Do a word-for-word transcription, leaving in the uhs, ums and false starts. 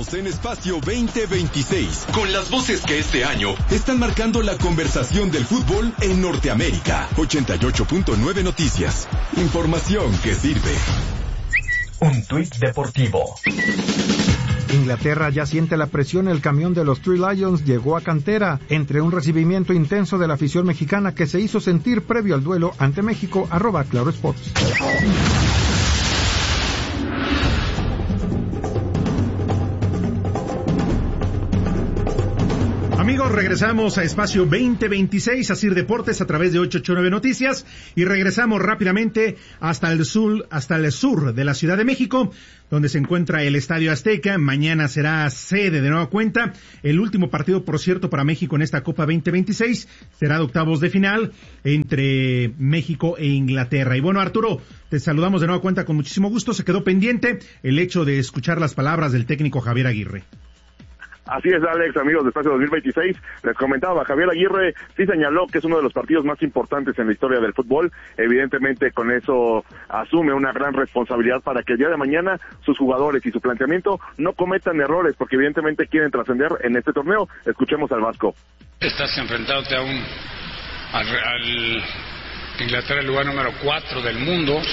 Estamos en Espacio veinte veintiséis, con las voces que este año están marcando la conversación del fútbol en Norteamérica. ochenta y ocho punto nueve Noticias. Información que sirve. Un tuit deportivo. Inglaterra ya siente la presión. El camión de los Three Lions llegó a cantera entre un recibimiento intenso de la afición mexicana que se hizo sentir previo al duelo ante México. Arroba Claro Sports. Amigos, regresamos a Espacio veinte veintiséis, Asir Deportes, a través de ochocientos ochenta y nueve Noticias, y regresamos rápidamente hasta el sur, hasta el sur de la Ciudad de México, donde se encuentra el Estadio Azteca. Mañana será sede de nueva cuenta. El último partido, por cierto, para México en esta Copa veinte veintiséis será de octavos de final entre México e Inglaterra. Y bueno, Arturo, te saludamos de nueva cuenta con muchísimo gusto. Se quedó pendiente el hecho de escuchar las palabras del técnico Javier Aguirre. Así es, Alex, amigos de Espacio dos mil veintiséis, les comentaba, Javier Aguirre sí señaló que es uno de los partidos más importantes en la historia del fútbol. Evidentemente con eso asume una gran responsabilidad para que el día de mañana sus jugadores y su planteamiento no cometan errores, porque evidentemente quieren trascender en este torneo. Escuchemos al Vasco. Estás enfrentándote a un al, al Inglaterra, el lugar número cuatro del mundo,